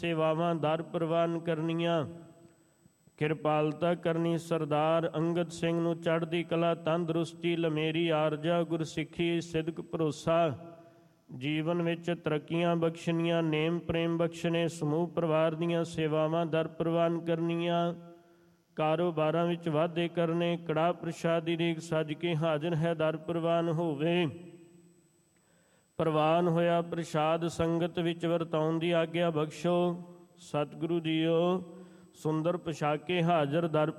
ਸੇਵਾਵਾਂ ਦਰ ਪ੍ਰਵਾਨ ਕਰਨੀਆਂ। ਕਿਰਪਾਲਤਾ ਕਰਨੀ ਸਰਦਾਰ ਅੰਗਦ ਸਿੰਘ ਨੂੰ ਚੜ੍ਹਦੀ ਕਲਾ, ਤੰਦਰੁਸਤੀ, ਲਮੇਰੀ ਆਰਜਾ, ਗੁਰਸਿੱਖੀ, ਸਿਦਕ, ਭਰੋਸਾ, ਜੀਵਨ ਵਿੱਚ ਤਰੱਕੀਆਂ ਬਖਸ਼ਣੀਆਂ, ਨੇਮ ਪ੍ਰੇਮ ਬਖਸ਼ਣੇ, ਸਮੂਹ ਪਰਿਵਾਰ ਦੀਆਂ ਸੇਵਾਵਾਂ ਦਰ ਪ੍ਰਵਾਨ ਕਰਨੀਆਂ, ਕਾਰੋਬਾਰਾਂ ਵਿੱਚ ਵਾਧੇ ਕਰਨੇ। ਕੜਾਹ ਪ੍ਰਸ਼ਾਦ ਦੀ ਰੀਕ ਸੱਜ ਕੇ ਹਾਜ਼ਰ ਹੈ, ਦਰ ਪ੍ਰਵਾਨ ਹੋਵੇ। ਪ੍ਰਵਾਨ ਹੋਇਆ ਪ੍ਰਸ਼ਾਦ ਸੰਗਤ ਵਿੱਚ ਵਰਤਾਉਣ ਦੀ ਆਗਿਆ ਬਖਸ਼ੋ। ਸਤਿਗੁਰੂ ਜੀਓ ਸੁੰਦਰ ਪੁਸ਼ਾਕੇ ਹਾਜ਼ਰ, ਦਰ